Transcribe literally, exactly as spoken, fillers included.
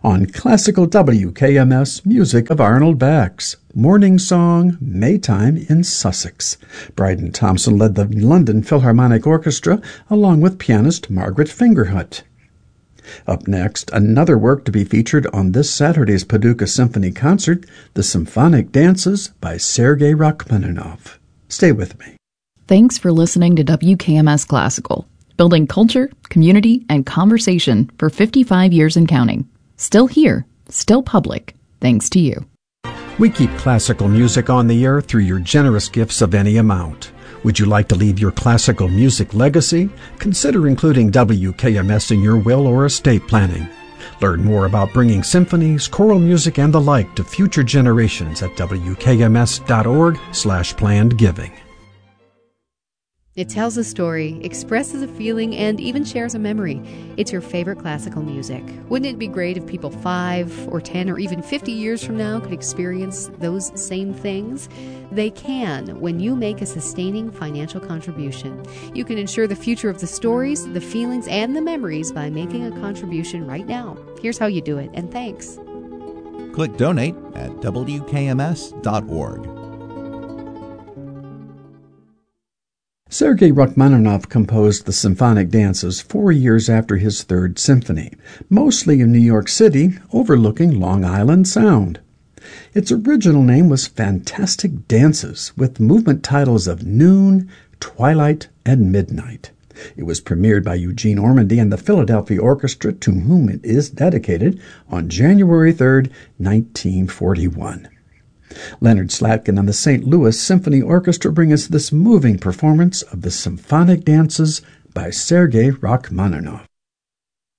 on classical W K M S music of Arnold Bax, Morning Song, Maytime in Sussex. Bryden Thompson led the London Philharmonic Orchestra along with pianist Margaret Fingerhut. Up next, another work to be featured on this Saturday's Paducah Symphony Concert, The Symphonic Dances by Sergei Rachmaninoff. Stay with me. Thanks for listening to W K M S Classical, building culture, community, and conversation for fifty-five years and counting. Still here, still public, thanks to you. We keep classical music on the air through your generous gifts of any amount. Would you like to leave your classical music legacy? Consider including W K M S in your will or estate planning. Learn more about bringing symphonies, choral music, and the like to future generations at W K M S dot org slash planned giving. It tells a story, expresses a feeling, and even shares a memory. It's your favorite classical music. Wouldn't it be great if people five or ten or even fifty years from now could experience those same things? They can when you make a sustaining financial contribution. You can ensure the future of the stories, the feelings, and the memories by making a contribution right now. Here's how you do it, and thanks. Click Donate at W K M S dot org. Sergei Rachmaninoff composed the Symphonic Dances four years after his Third Symphony, mostly in New York City, overlooking Long Island Sound. Its original name was Fantastic Dances, with movement titles of Noon, Twilight, and Midnight. It was premiered by Eugene Ormandy and the Philadelphia Orchestra, to whom it is dedicated, on January third, nineteen forty-one. Leonard Slatkin and the Saint Louis Symphony Orchestra bring us this moving performance of the Symphonic Dances by Sergei Rachmaninoff.